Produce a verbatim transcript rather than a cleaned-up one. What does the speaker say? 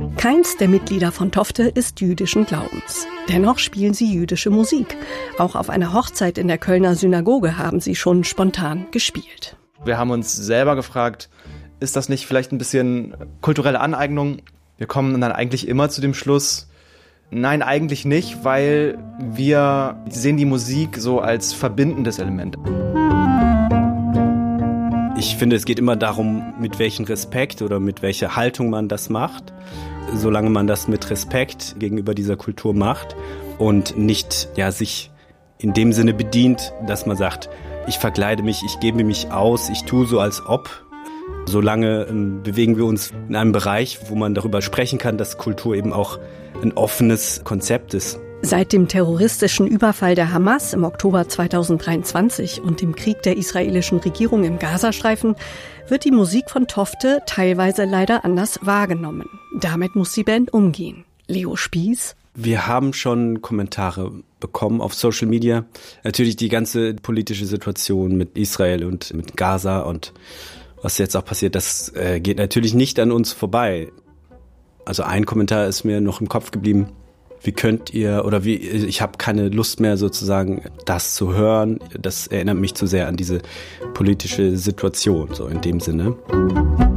Keins der Mitglieder von Tofte ist jüdischen Glaubens. Dennoch spielen sie jüdische Musik. Auch auf einer Hochzeit in der Kölner Synagoge haben sie schon spontan gespielt. Wir haben uns selber gefragt, ist das nicht vielleicht ein bisschen kulturelle Aneignung? Wir kommen dann eigentlich immer zu dem Schluss, nein, eigentlich nicht, weil wir sehen die Musik so als verbindendes Element. Ich finde, es geht immer darum, mit welchem Respekt oder mit welcher Haltung man das macht. Solange man das mit Respekt gegenüber dieser Kultur macht und nicht ja, sich in dem Sinne bedient, dass man sagt, ich verkleide mich, ich gebe mich aus, ich tue so als ob. Solange ähm, bewegen wir uns in einem Bereich, wo man darüber sprechen kann, dass Kultur eben auch ein offenes Konzept ist. Seit dem terroristischen Überfall der Hamas im Oktober zweitausenddreiundzwanzig und dem Krieg der israelischen Regierung im Gazastreifen wird die Musik von Tofte teilweise leider anders wahrgenommen. Damit muss die Band umgehen. Leo Spieß. Wir haben schon Kommentare bekommen auf Social Media. Natürlich die ganze politische Situation mit Israel und mit Gaza und was jetzt auch passiert, das äh, geht natürlich nicht an uns vorbei. Also ein Kommentar ist mir noch im Kopf geblieben. Wie könnt ihr, oder wie, ich habe keine Lust mehr sozusagen, das zu hören. Das erinnert mich zu sehr an diese politische Situation, so in dem Sinne.